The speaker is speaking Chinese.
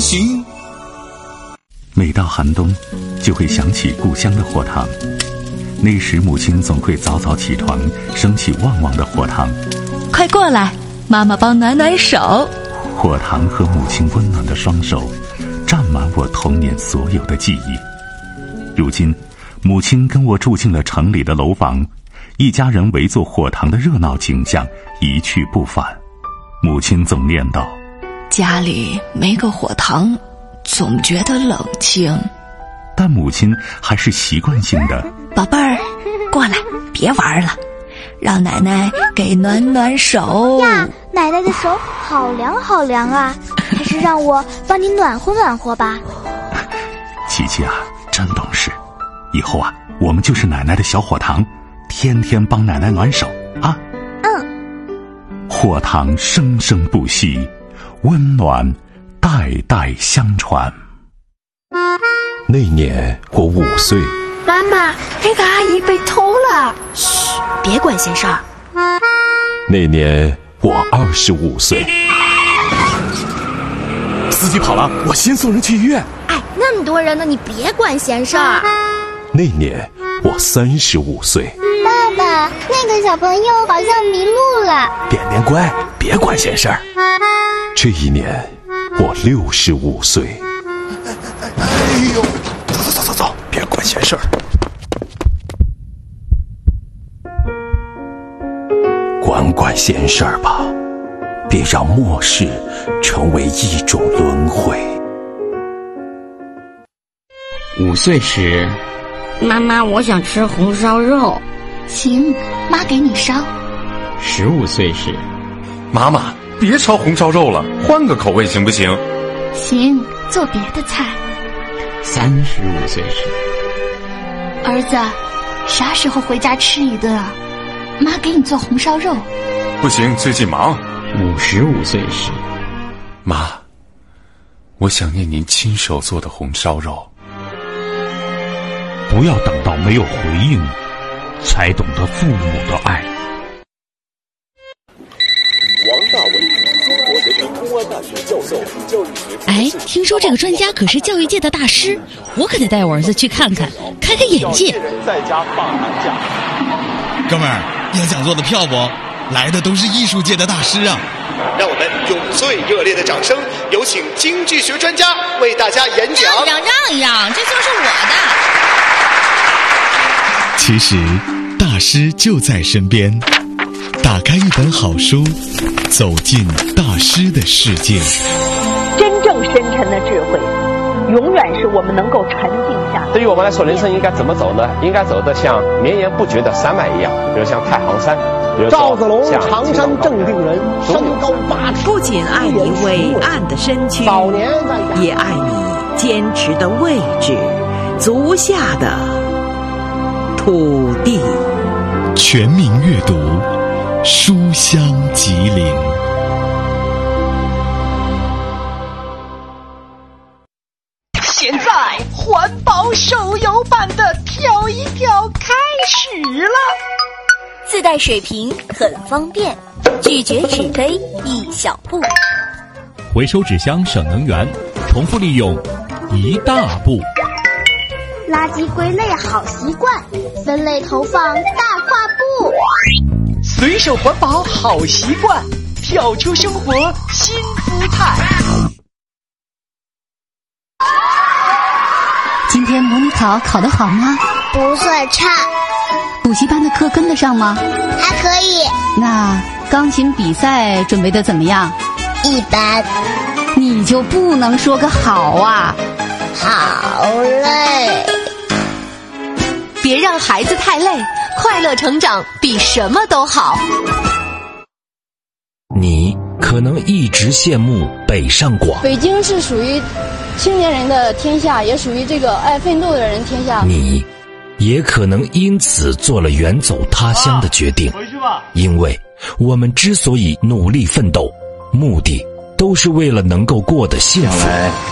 行。 每到寒冬，就会想起故乡的火塘。那时母亲总会早早起床，升起旺旺的火塘。 快过来，妈妈帮暖暖手。 火塘和母亲温暖的双手，占满我童年所有的记忆。如今，母亲跟我住进了城里的楼房，一家人围坐火塘的热闹景象一去不返。母亲总念叨： 家里没个火塘，总觉得冷清。 但母亲还是习惯性的： 宝贝儿，过来，别玩了，让奶奶给暖暖手呀。奶奶的手好凉好凉啊，还是让我帮你暖和暖和吧。 琪琪啊，真懂事，以后啊，我们就是奶奶的小火塘，天天帮奶奶暖手啊。火塘生生不息，温暖代代相传。 那年我5岁。 妈妈，那个阿姨被偷了。嘘，别管闲事儿。 那年我25岁。 司机跑了，我先送人去医院。 哎，那么多人呢，你别管闲事儿。 那年我35岁。 爸爸，那个小朋友好像迷路了。 点点乖，别管闲事儿。 这一年我65岁。 哎呦，走，别管闲事儿。 管闲事儿吧，别让末世成为一种轮回。 5岁时， 妈妈，我想吃红烧肉。 行，妈给你烧。 15岁时， 妈妈，别烧红烧肉了，换个口味行不行？ 行，做别的菜。 35岁时， 儿子，啥时候回家吃一顿啊？妈给你做红烧肉。 不行，最近忙。 55岁时， 妈，我想念您亲手做的红烧肉。 不要等到没有回应，才懂得父母的爱。 王大伟，中国人民公安大学教授，教育学。 哎，听说这个专家可是教育界的大师，我可得带我儿子去看看，开开眼界。 在家放寒假。 哥们儿，要讲座的票不？来的都是艺术界的大师啊！ 让我们用最热烈的掌声，有请经济学专家为大家演讲。 让一让，这就是我的。 其实，大师就在身边。打开一本好书，走进大师的世界。 真正深沉的智慧，永远是我们能够沉静下。 对于我们来说，人生应该怎么走呢？应该走得像绵延不绝的山脉一样，比如像太行山。 赵子龙，常山正定人，身高8尺。 不仅爱你伟岸的身躯，也爱你坚持的位置，足下的土地。 全民阅读，书香吉林。 现在环保手游版的跳一跳开始了。 自带水瓶很方便，拒绝纸杯一小步， 回收纸箱省能源，重复利用一大步。 垃圾归类好习惯，分类投放大跨步。 随手环保好习惯，跳出生活新姿态。 今天模拟考考得好吗？ 不算差。 补习班的课跟得上吗？ 还可以。 那钢琴比赛准备得怎么样？ 一般。 你就不能说个好啊？ 好累。 别让孩子太累，快乐成长比什么都好。 你可能一直羡慕北上广， 北京是属于青年人的天下，也属于这个爱奋斗的人天下。 你也可能因此做了远走他乡的决定，因为我们之所以努力奋斗，目的都是为了能够过得幸福。